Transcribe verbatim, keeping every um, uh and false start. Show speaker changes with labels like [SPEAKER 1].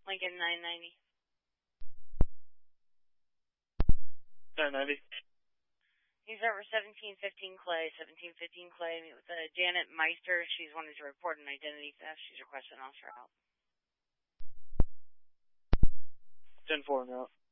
[SPEAKER 1] Lincoln nine ninety.
[SPEAKER 2] nine ninety.
[SPEAKER 1] He's over seventeen fifteen Clay. seventeen fifteen Clay. Meet with uh, Janet Meister. She's wanting to report an identity theft. She's requesting officer help.
[SPEAKER 2] ten four, now.